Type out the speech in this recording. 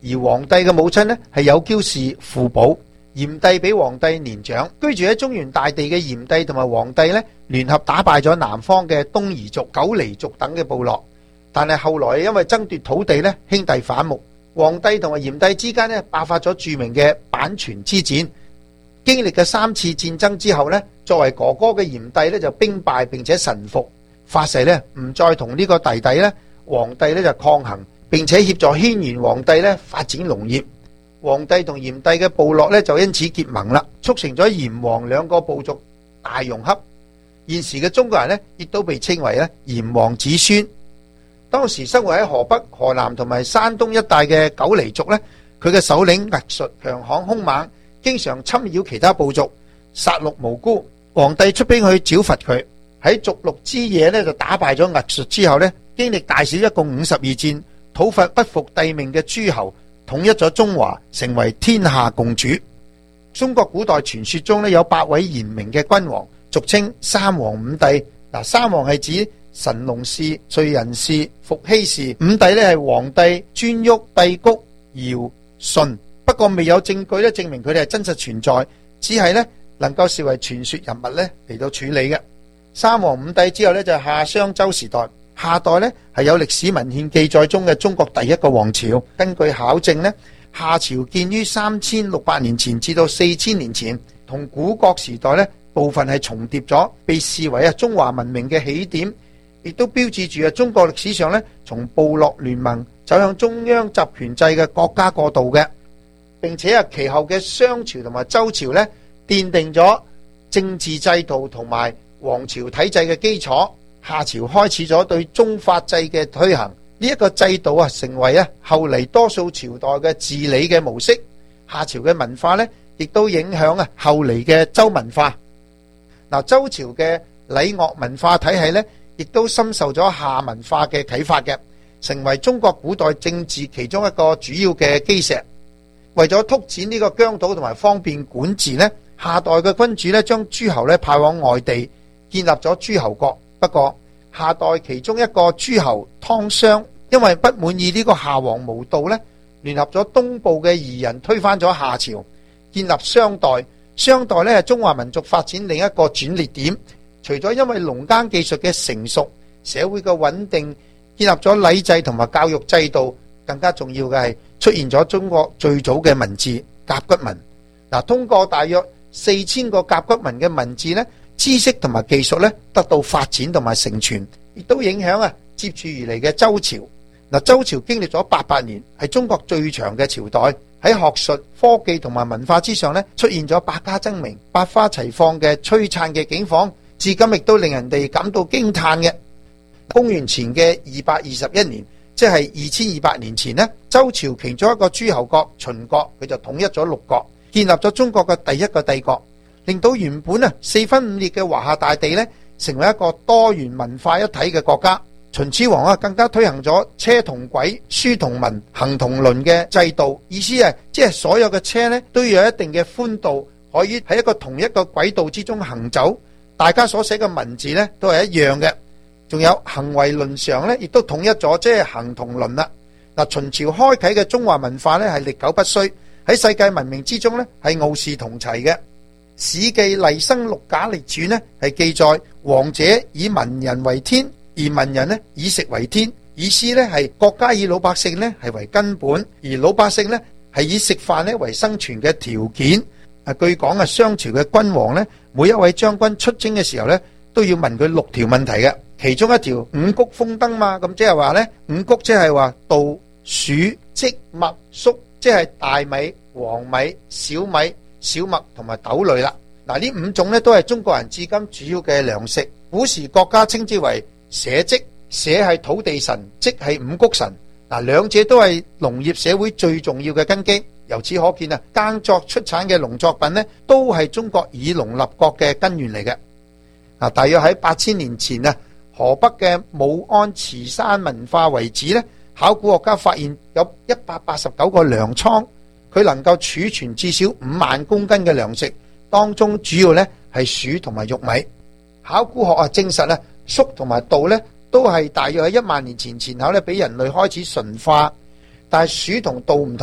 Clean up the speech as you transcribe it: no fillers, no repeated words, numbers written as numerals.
而皇帝嘅母親呢係有嬌氏傅寶，炎帝比皇帝年長。居住喺中原大地嘅炎帝同埋皇帝呢，聯合打敗咗南方嘅東夷族、九黎族等嘅部落，但係後來因為爭奪土地呢，兄弟反目，皇帝同埋炎帝之間呢爆發咗著名嘅阪泉之戰。經歷嘅3次戰爭之後呢，作為哥哥嘅炎帝呢就兵敗並且臣服，發誓呢唔再同呢個弟弟呢皇帝呢就抗衡，並且協助軒轅皇帝呢發展農業。皇帝同炎帝嘅部落呢就因此結盟啦，促成咗炎黃兩個部族大融合。現時嘅中國人呢亦都被稱為炎黃子孫。當時生活喺河北、河南同埋山東一帶嘅九黎族呢，佢嘅首領靳術強悍兇猛，經常侵擾其他部族，殺戮無辜。皇帝出兵去剿伐佢，喺逐鹿之夜呢就打敗咗靳術之後呢，經歷大小一共52戰，討伐不服帝命嘅諸侯，統一咗中華，成為天下共主。中國古代傳說中呢有8位賢明嘅君王，俗稱三皇五帝。三皇係指神農氏、燧人氏、伏羲氏，五帝呢係黃帝、顓頊、帝嚳、堯、舜。不過未有證據咧證明佢哋係真實存在，只係咧能夠視為傳說人物咧嚟到處理嘅。三皇五帝之後咧就係夏商周時代，夏代咧係有歷史文獻記載中嘅中國第一個王朝。根據考證咧，夏朝建於3600年前至到4000年前，同古國時代咧部分係重疊咗，被視為中華文明嘅起點，亦都標誌住中國歷史上咧從部落聯盟走向中央集權制嘅國家過渡嘅。並且其後嘅商朝同埋周朝呢，奠定咗政治制度同埋皇朝體制嘅基礎。夏朝開始咗對宗法制嘅推行，呢一個制度成為後嚟多數朝代嘅治理嘅模式。夏朝嘅文化呢，亦都影響後嚟嘅周文化。周朝嘅禮樂文化體系呢，亦都深受咗夏文化嘅啟發嘅，成為中國古代政治其中一個主要嘅基石。為咗拓展呢個疆土同埋方便管治呢，夏代嘅君主呢將諸侯呢派往外地，建立咗諸侯國。不過夏代其中一個諸侯湯商，因為不滿意呢個夏王無道呢，聯合咗東部嘅夷人推翻咗夏朝，建立商代。商代呢係中華民族發展另一個轉捩點。除咗因為農耕技術嘅成熟，社會嘅穩定，建立咗禮制同埋教育制度，更加重要嘅係出現咗中國最早嘅文字甲骨文。通過大約4000個甲骨文嘅文字呢，知識同埋技術呢得到發展同埋承傳，亦都影響接住而嚟嘅周朝。周朝經歷咗800年，係中國最長嘅朝代。喺學術、科技同埋文化之上呢，出現咗百家爭鳴、百花齊放嘅璀璨嘅景況，至今亦都令人哋感到驚嘆嘅。公元前嘅221年，即係2200年前呢，周朝其中一個諸侯國秦國，佢就統一咗6國，建立咗中國嘅第一個帝國，令到原本4分5裂嘅華夏大地呢，成為一個多元文化一體嘅國家。秦始皇更加推行咗車同軌、書同文、行同倫嘅制度，意思係即係所有嘅車呢都要有一定嘅寬度，可以喺同一個軌道之中行走，大家所寫嘅文字呢都係一樣嘅。仲有行為倫常呢亦都統一咗，即係行同倫啦。秦朝開啟嘅中華文化呢係歷久不衰，喺世界文明之中呢係傲視同齊嘅。史記厲生六甲列傳呢係記載，王者以民人為天，而民人呢以食為天，意思呢係國家以老百姓呢係為根本，而老百姓呢係以食飯呢為生存嘅條件。據講商朝嘅君王呢，每一位將軍出征嘅時候呢，都要問佢6條問題嘅，其中一條五穀豐登嘛，咁即係話呢，五穀即係話稻、黍、稷、麥、粟，即係大米、黃米、小米、小麥同埋豆類啦。呢5種呢都係中國人至今主要嘅糧食。古時國家稱之為社稷，社係土地神，稷係五穀神。兩者都係農業社會最重要嘅根基。由此可見耕作出產嘅農作品呢，都係中國以農立國嘅根源嚟嘅。大約喺8000年前河北嘅武安慈山文化遺址呢，考古學家發現有189個糧倉，佢能夠儲存至少5萬公斤嘅糧食，當中主要呢係黍同埋玉米。考古學證實粟同埋稻呢都係大約喺1萬年前後呢俾人類開始馴化，但係黍同稻唔同。